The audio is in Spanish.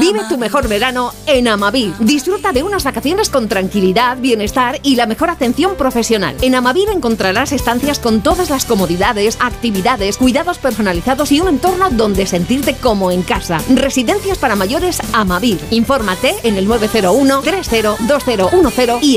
Vive tu mejor verano en Amavir. Disfruta de unas vacaciones con tranquilidad, bienestar y la mejor atención profesional. En Amavir encontrarás estancias con todas las comodidades, actividades, cuidados personalizados y un entorno donde sentirte como en casa. Residencias para mayores Amavir. Infórmate en el 901 30 2010 y